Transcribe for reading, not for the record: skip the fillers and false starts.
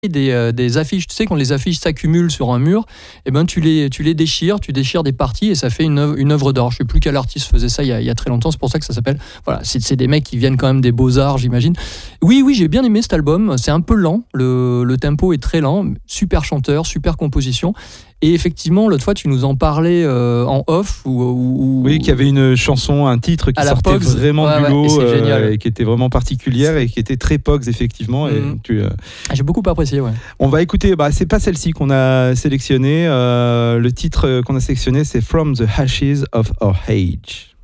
des affiches, tu sais, quand les affiches s'accumulent sur un mur, eh ben, tu les déchires, tu déchires des parties et ça fait une œuvre d'art. Je ne sais plus quel artiste faisait ça il y a très longtemps, c'est pour ça que ça s'appelle. Voilà, c'est des mecs qui viennent quand même des beaux-arts, j'imagine. Oui, j'ai bien aimé cet album. C'est un peu lent, le tempo est très lent, super chanteur, super composition. Et effectivement, l'autre fois, tu nous en parlais en off. Oui, qu'il y avait une chanson, un titre qui sortait Pogs, vraiment du lot, et qui était vraiment particulière et qui était très Pogs, effectivement. Et j'ai beaucoup apprécié, ouais. On va écouter, c'est pas celle-ci qu'on a sélectionnée. Le titre qu'on a sélectionné, c'est From the Ashes of Our Age.